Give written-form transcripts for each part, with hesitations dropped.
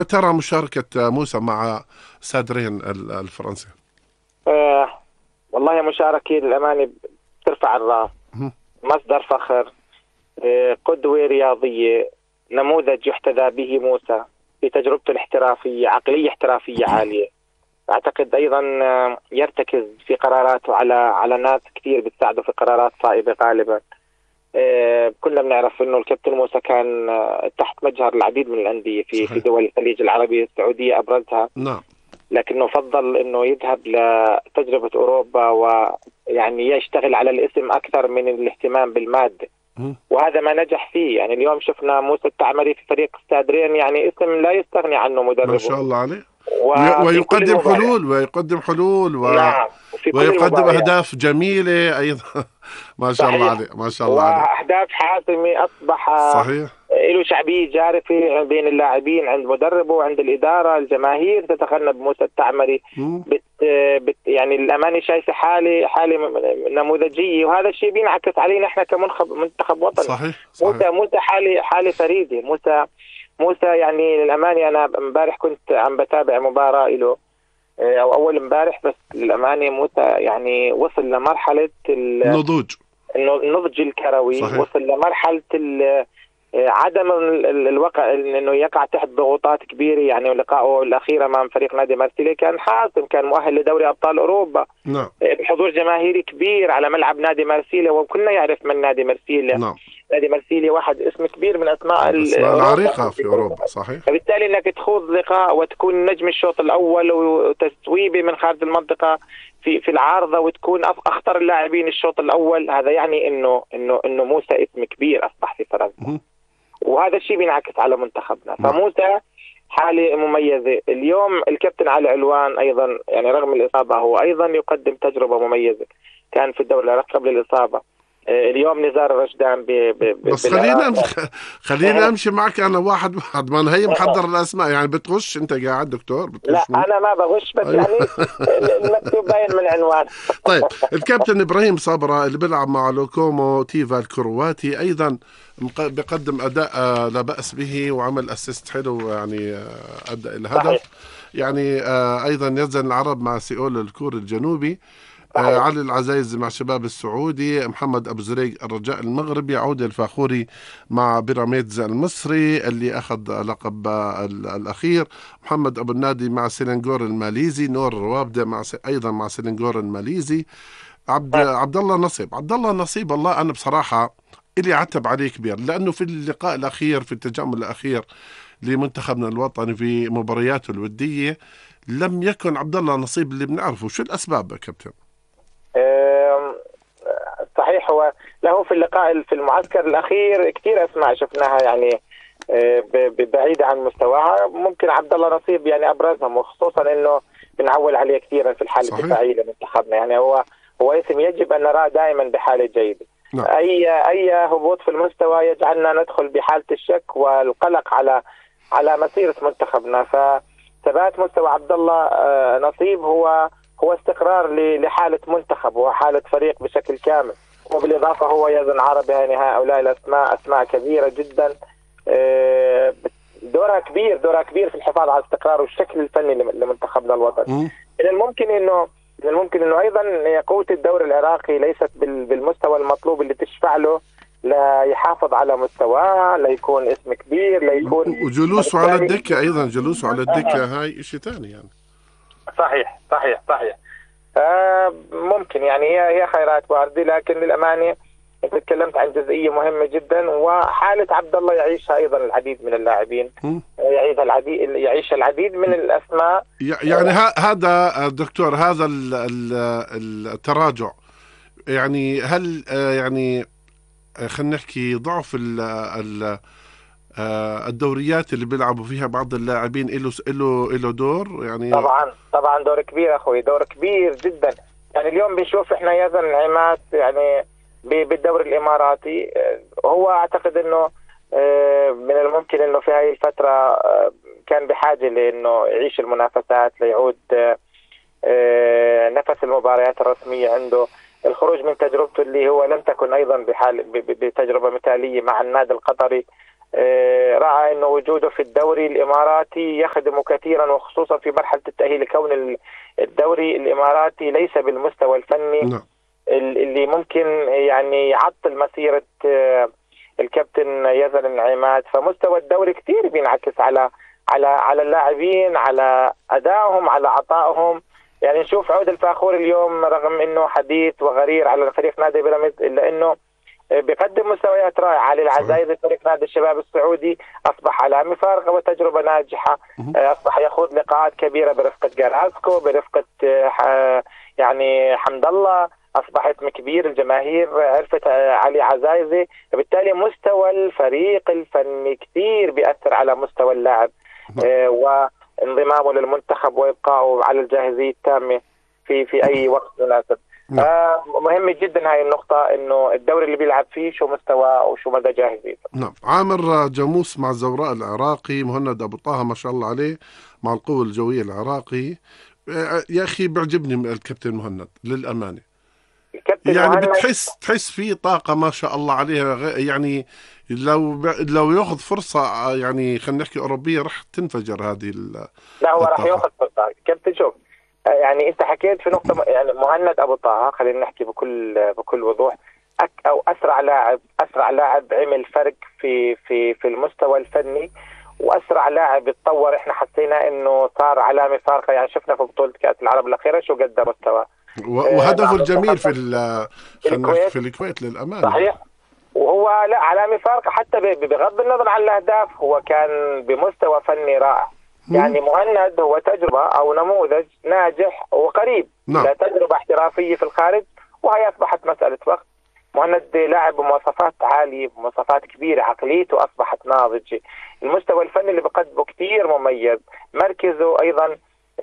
ترى مشاركة موسى مع سادرين الفرنسي؟ آه والله مشاركة للأمانة بترفع الرأس، مهم. مصدر فخر، قدوة رياضية، نموذج يحتذى به موسى في تجربته الاحترافية، عقلية احترافية عالية. أعتقد أيضا يرتكز في قراراته على ناس كثير بتساعده في قرارات صائبة غالبا. كلنا بنعرف انه الكابتن موسى كان تحت مجهر العديد من الانديه في صحيح. دول الخليج العربي، السعوديه ابرزها، نعم. لكنه فضل انه يذهب لتجربه اوروبا ويعني يشتغل على الاسم اكثر من الاهتمام بالماده، مهم. وهذا ما نجح فيه. يعني اليوم شفنا موسى التعمري في فريق استادرين، يعني اسم لا يستغني عنه ما مدربه، شاء الله عليه. وفي كل ويقدم المباريات. حلول نعم، وفي كل ويقدم المباريات. أهداف جميلة أيضا. ما شاء الله صحيح، عليه، ما شاء الله عليه. واهداف حاسمه، اصبح صحيح. له شعبيه جارفه بين اللاعبين، عند مدربه وعند الاداره. الجماهير تتغنى بموسى التعمري. مم. يعني الامانه شايفه حاله نموذجيه، وهذا الشيء بينعكس علينا احنا كمنتخب وطني. صحيح. صحيح. موسى حاله فريده. موسى يعني للامانه انا امبارح كنت عم بتابع مباراه له، او اول امبارح، بس للامانه موسى يعني وصل لمرحله نضوج. انه النضج الكروي، صحيح. وصل لمرحله عدم الوقع انه يقع تحت ضغوطات كبيره. يعني لقائه الاخير امام فريق نادي مارسيليا كان حاسم، كان مؤهل لدوري ابطال اوروبا نعم. بحضور جماهيري كبير على ملعب نادي مارسيليا، وكلنا يعرف من نادي مارسيليا. نعم. نادي مارسيليا واحد اسم كبير من اسماء الأسماء اوروبا، العريقة في أوروبا. صحيح. فبالتالي انك تخوض لقاء وتكون نجم الشوط الاول وتسويبه من خارج المنطقه في العارضه، وتكون اخطر اللاعبين الشوط الاول، هذا يعني انه موسى اسم كبير اصبح في فرنسا، مهم. وهذا الشيء بينعكس على منتخبنا. نعم. فموسى حالة مميزة. اليوم الكابتن علي علوان أيضا يعني رغم الإصابة هو أيضا يقدم تجربة مميزة، كان في الدوري العراقي قبل الإصابة. اليوم نزار الرشدان بس بالعراق. خليني امشي معك انا واحد واحد، ما انا هي محضر الاسماء يعني. بتغش انت قاعد دكتور؟ لا بتغش مين؟ أنا ما بغش، بس أيوه. يعني المكتوب باين من العنوان. طيب، الكابتن ابراهيم صبرا اللي بيلعب مع لوكومو تيفا الكرواتي ايضا بيقدم اداء لا باس به، وعمل اسيست حلو يعني، ادى صحيح. الهدف يعني. ايضا يزن العرب مع سيول الكوري الجنوبي. صحيح. علي العزايز مع شباب السعودي. محمد أبو زريق الرجاء المغربي. عودة الفاخوري مع بيراميدز المصري اللي أخذ لقب الأخير. محمد أبو النادي مع سيلنغور الماليزي. نور روابدة أيضا مع سيلنغور الماليزي. عبد الله نصيب. الله أنا بصراحة إلي عتب عليه كبير، لأنه في اللقاء الأخير، في التجمع الأخير لمنتخبنا الوطني في مبارياته الودية، لم يكن عبد الله نصيب اللي بنعرفه. شو الأسباب يا كابتن؟ آم، صحيح، هو له في اللقاء في المعسكر الأخير كثير أسماء شفناها يعني بعيدة عن مستواها. ممكن عبد الله نصيب يعني أبرزهم، وخصوصا إنه بنعول عليه كثيرا في الحالة صحيح. الدفاعية لمنتخبنا. يعني هو اسم يجب أن نراه دائما بحالة جيدة. نعم. أي هبوط في المستوى يجعلنا ندخل بحالة الشك والقلق على مسيرة منتخبنا. فثبات مستوى عبد الله نصيب هو استقرار لحالة منتخب وحالة فريق بشكل كامل. وبالإضافة هو يزن عربي، يعني هؤلاء الأسماء أسماء كبيرة جدا، دورها كبير في الحفاظ على الاستقرار والشكل الفني لمنتخبنا الوطني. من الممكن انه ايضا قوة الدوري العراقي ليست بالمستوى المطلوب اللي تشفع له لا يحافظ على مستواه، لا يكون اسم كبير، لا يكون وجلوسه على الدكة أيضا، جلوسه على الدكة هاي إشي ثاني يعني. صحيح. ممكن يعني هي خيرات واردة، لكن للأمانة أنت تكلمت عن جزئية مهمة جدا، وحالة عبد الله يعيشها أيضا العديد من اللاعبين، يعيش العديد من الأسماء. يعني هذا دكتور، هذا التراجع يعني، هل يعني خلينا نحكي ضعف الدوريات اللي بيلعبوا فيها بعض اللاعبين له دور يعني؟ طبعا دور كبير أخوي، دور كبير جدا. يعني اليوم بنشوف إحنا يزن عماد يعني بالدوري الإماراتي، هو أعتقد إنه من الممكن إنه في هاي الفترة كان بحاجة لإنه يعيش المنافسات، ليعود نفس المباريات الرسمية عنده. الخروج من تجربته اللي هو لم تكن أيضا بتجربة مثالية مع النادي القطري رأى أنه وجوده في الدوري الإماراتي يخدم كثيرا، وخصوصا في مرحلة التأهيل، كون الدوري الإماراتي ليس بالمستوى الفني اللي ممكن يعني يعطل مسيرة الكابتن يزن العماد. فمستوى الدوري كثير بينعكس على اللاعبين، على أدائهم، على عطائهم. يعني نشوف عود الفاخوري اليوم رغم أنه حديث وغرير على فريق نادي بيراميدز، إلا أنه بيقدم مستويات رائعة. علي العزايزي فريق نادي الشباب السعودي أصبح علامة فارقة وتجربة ناجحة، أصبح يخوض لقاءات كبيرة برفقة جاراسكو، برفقة يعني حمد الله، أصبح اسم كبير، الجماهير عرفت علي عزايزي. بالتالي مستوى الفريق الفني كثير بيأثر على مستوى اللاعب وانضمامه للمنتخب وإبقائه على الجاهزية التامة في أي وقت مناسب. مهم جدا هاي النقطة، إنه الدوري اللي بيلعب فيه شو مستوى وشو مدى جاهزيته. نعم. عامر جاموس مع الزوراء العراقي، مهند أبو طه ما شاء الله عليه مع القوة الجوية العراقي. يا أخي بيعجبني الكابتن مهند للأمانة، يعني تحس فيه طاقة ما شاء الله عليها. يعني لو ياخذ فرصة يعني خلينا نحكي أوروبية رح تنفجر هذه لا هو رح ياخذ فرصة كابتن. شوف يعني أنت حكيت في نقطة، يعني مهند أبو طه خلينا نحكي بكل وضوح، أو أسرع لاعب عمل فرق في المستوى الفني، وأسرع لاعب اتطور. إحنا حسينا إنه صار علامة فارقة، يعني شفنا في بطولة كأس العرب الأخيرة شو قدم مستوى، وهدفه الجميل في الكويت للأمانة. صحيح. وهو لا علامة فارقة حتى بغض النظر عن الأهداف، هو كان بمستوى فني رائع. يعني مهند هو تجربة أو نموذج ناجح وقريب إلى تجربة احترافية في الخارج، وهي أصبحت مسألة وقت. مهند لاعب بمواصفات عالية، بمواصفات كبيرة، عقليته أصبحت ناضجة، المستوى الفني اللي بقدمه كتير مميز، مركزه أيضا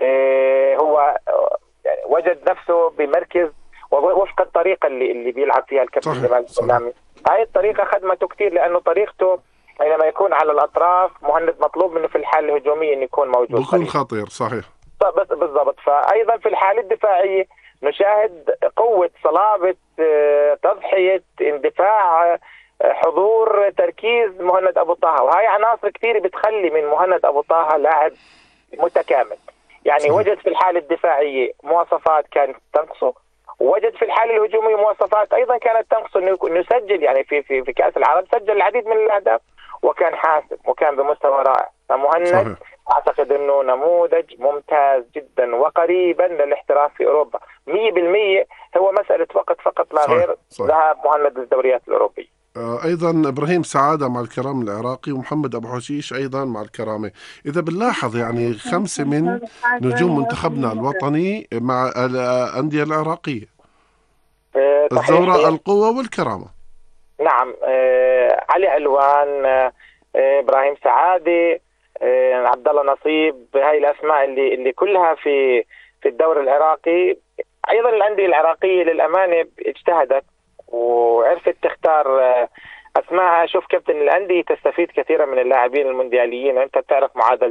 هو يعني وجد نفسه بمركز وفق الطريقة اللي بيلعب فيها الكابتن جمال السلامي. هاي الطريقة خدمته كتير، لأنه طريقته حينما يكون على الأطراف مهند مطلوب منه في الحالة الهجومية أن يكون موجود، بيكون خطير. صحيح بالضبط. فأيضا في الحالة الدفاعية نشاهد قوة، صلابة، تضحية، اندفاع، حضور، تركيز مهند أبو طه. وهي عناصر كثير بتخلي من مهند أبو طه لاعب متكامل. يعني وجد في الحالة الدفاعية مواصفات كانت تنقصه، ووجد في الحالة الهجومية مواصفات أيضا كانت تنقصه، إنه يسجل. يعني في كأس العرب سجل العديد من الأهداف وكان حاسم وكان بمستوى رائع. فمهند أعتقد أنه نموذج ممتاز جدا وقريبا للاحتراف في أوروبا 100%. هو مسألة وقت فقط لا غير ذهاب مهند للدوريات الأوروبية. أيضا إبراهيم سعادة مع الكرام العراقي، ومحمد أبو حشيش أيضا مع الكرامة. إذا بنلاحظ يعني 5 من نجوم منتخبنا الوطني مع الأندية العراقية، الزوراء، القوة والكرامة. نعم. علي علوان، إبراهيم سعادة، عبد الله نصيب، هاي الأسماء اللي كلها في الدوري العراقي. أيضا الأندية العراقية للأمانة اجتهدت وعرفت تختار أسماء. شوف كابتن، الأندية تستفيد كثيرا من اللاعبين الموندياليين. أنت بتعرف معادلة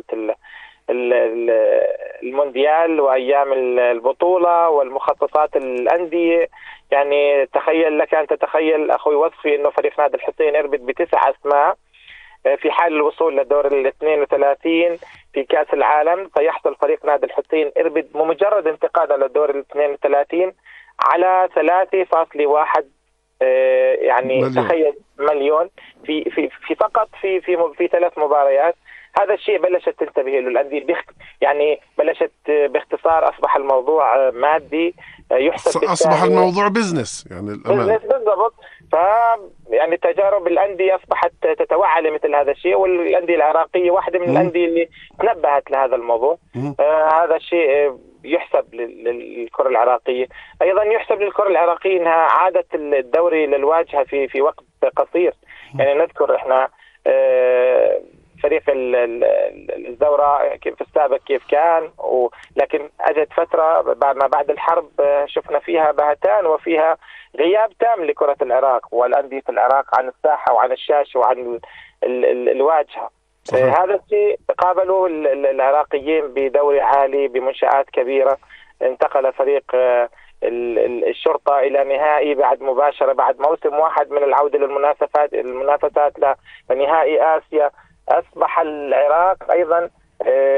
المونديال وأيام البطولة والمخصصات الأندية. يعني تخيل لك أن تتخيل أخوي وصفي أنه فريق نادي الحسين إربد ب9 أسماء في حال الوصول للدور 32 في كأس العالم، سيحصل فريق نادي الحسين إربد بمجرد انتقاله للدور 32 على 3.1 يعني مليون. تخيل مليون في فقط في 3 مباريات. هذا الشيء بلشت تنتبه له الأندية، يعني بلشت باختصار أصبح الموضوع مادي يحسب، أصبح الموضوع بزنس يعني الأمان. بالضبط. يعني تجارب الأندية أصبحت تتوعى لمثل هذا الشيء، والأندية العراقية واحدة من الأندية اللي تنبهت لهذا الموضوع. هذا الشيء يحسب للكرة العراقية. أيضا يحسب للكرة العراقية أنها عادت الدوري للواجهة في وقت قصير. يعني نذكر إحنا فريق الزوراء في السابق كيف كان، لكن أجت فترة ما بعد الحرب شفنا فيها بهتان وفيها غياب تام لكرة العراق والأندية العراق عن الساحة وعن الشاشة وعن الواجهة. هذا الشيء قابلوا العراقيين بدوري عالي بمنشآت كبيرة. انتقل فريق الشرطة إلى نهائي بعد مباشرة بعد موسم واحد من العودة المنافسات لنهائي آسيا. أصبح العراق أيضا